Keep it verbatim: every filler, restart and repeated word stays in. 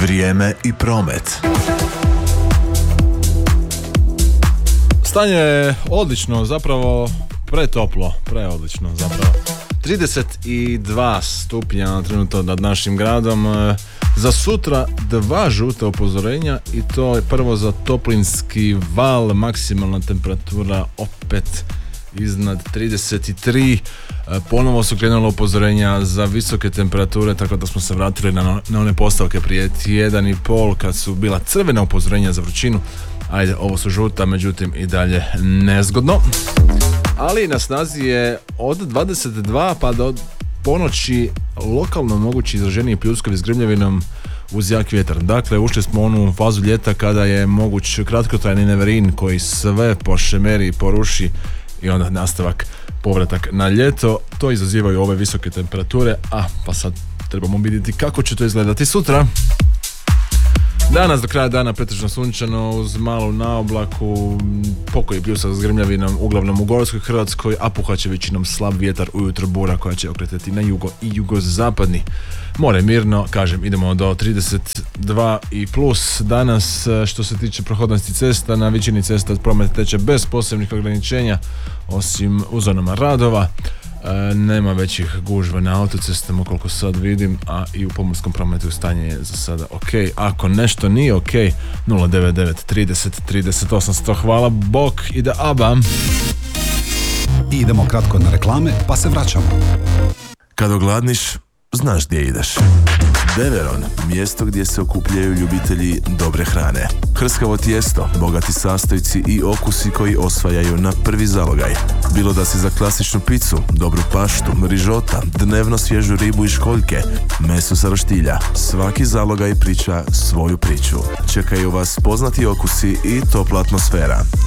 Vrijeme i promet. Stanje je odlično, zapravo pretoplo, preodlično zapravo. trideset dva stupnja trenutno nad našim gradom. Za sutra dva žuta upozorenja i to je prvo za toplinski val, maksimalna temperatura opet iznad trideset tri. Ponovo su krenula upozorenja za visoke temperature, tako da smo se vratili na, na one postavke prije tjedan i pol kad su bila crvena upozorenja za vrućinu. Ajde, ovo su žuta, međutim i dalje nezgodno. Ali na snazi je od dvadeset dva pa do ponoći lokalno mogući izraženiji pljuskovi s grmljavinom uz jak vjetar. Dakle, ušli smo u onu fazu ljeta kada je moguć kratkotrajni neverin koji sve pošemeri, poruši i onda nastavak, povratak na ljeto. To izazivaju ove visoke temperature, a pa sad trebamo vidjeti kako će to izgledati sutra. Danas do kraja dana pretežno sunčano uz malu naoblaku, pokoji pljusak s grmljavinom uglavnom u Gorskoj Hrvatskoj, a puhat će većinom slab vjetar, ujutro bura koja će okretati na jugo i jugozapadni. More mirno, kažem, idemo do trideset dva i plus. Danas što se tiče prohodnosti cesta, na većini cesta promet teče bez posebnih ograničenja, osim u zonama radova. E, nema većih gužva na autocestama koliko sad vidim, a i u pomorskom prometu stanje je za sada ok. Ako nešto nije ok, nula devet devet trideset trideset osamsto. Hvala bok, ide ABBA. Idemo kratko na reklame pa se vraćamo. Kad ogladniš, znaš gdje ideš. Beveron, mjesto gdje se okupljaju ljubitelji dobre hrane. Hrskavo tijesto, bogati sastojci i okusi koji osvajaju na prvi zalogaj. Bilo da si za klasičnu picu, dobru paštu, rižota, dnevno svježu ribu i školjke, meso sa roštilja, svaki zalogaj priča svoju priču. Čekaju vas poznati okusi i topla atmosfera.